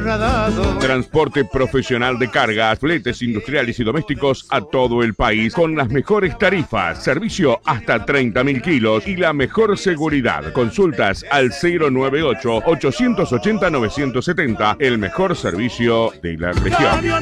Transporte profesional de cargas, fletes industriales y domésticos a todo el país con las mejores tarifas, servicio hasta 30.000 kilos y la mejor seguridad. Consultas al 098-880-970, el mejor servicio de la región.